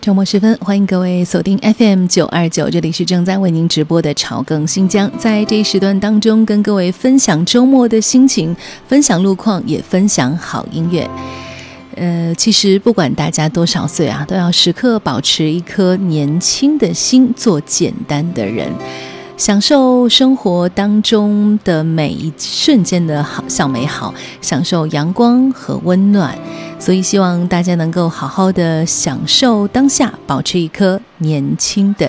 周末时分，欢迎各位锁定 FM929， 这里是正在为您直播的潮更新疆。在这一时段当中，跟各位分享周末的心情，分享路况，也分享好音乐。其实不管大家多少岁啊，都要时刻保持一颗年轻的心，做简单的人，享受生活当中的每一瞬间的小美好，享受阳光和温暖。所以希望大家能够好好的享受当下，保持一颗年轻的